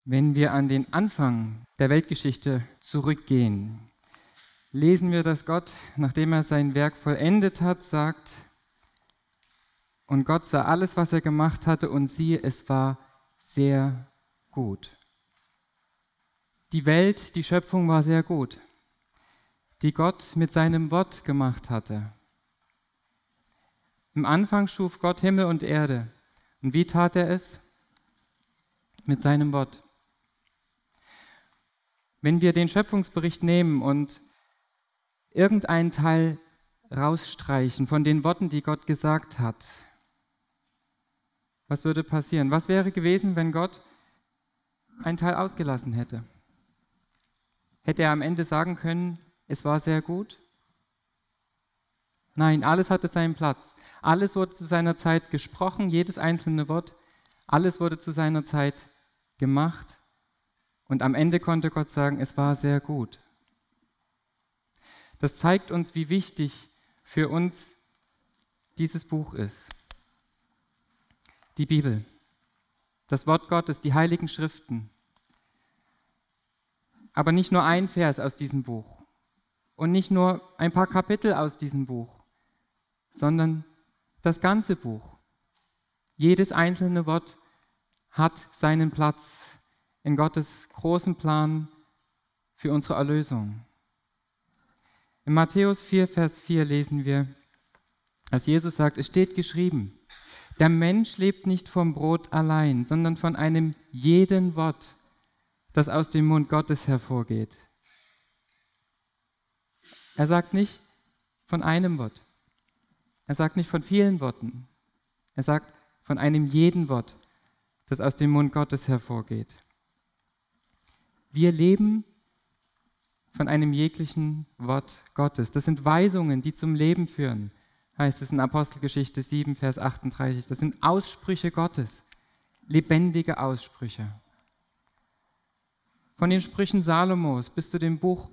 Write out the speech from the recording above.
Wenn wir an den Anfang der Weltgeschichte zurückgehen, lesen wir, dass Gott, nachdem er sein Werk vollendet hat, sagt, und Gott sah alles, was er gemacht hatte, und siehe, es war sehr gut. Die Welt, die Schöpfung war sehr gut, die Gott mit seinem Wort gemacht hatte. Im Anfang schuf Gott Himmel und Erde. Und wie tat er es? Mit seinem Wort. Wenn wir den Schöpfungsbericht nehmen und irgendeinen Teil rausstreichen von den Worten, die Gott gesagt hat, was würde passieren? Was wäre gewesen, wenn Gott einen Teil ausgelassen hätte? Hätte er am Ende sagen können, es war sehr gut? Nein, alles hatte seinen Platz. Alles wurde zu seiner Zeit gesprochen, jedes einzelne Wort. Alles wurde zu seiner Zeit gemacht. Und am Ende konnte Gott sagen, es war sehr gut. Das zeigt uns, wie wichtig für uns dieses Buch ist. Die Bibel, das Wort Gottes, die Heiligen Schriften. Aber nicht nur ein Vers aus diesem Buch und nicht nur ein paar Kapitel aus diesem Buch, sondern das ganze Buch. Jedes einzelne Wort hat seinen Platz in Gottes großen Plan für unsere Erlösung. In Matthäus 4, Vers 4 lesen wir, als Jesus sagt, es steht geschrieben, der Mensch lebt nicht vom Brot allein, sondern von einem jeden Wort, das aus dem Mund Gottes hervorgeht. Er sagt nicht von einem Wort. Er sagt nicht von vielen Worten. Er sagt von einem jeden Wort, das aus dem Mund Gottes hervorgeht. Wir leben von einem jeglichen Wort Gottes. Das sind Weisungen, die zum Leben führen, heißt es in Apostelgeschichte 7, Vers 38. Das sind Aussprüche Gottes, lebendige Aussprüche. Von den Sprüchen Salomos bis zu dem Buch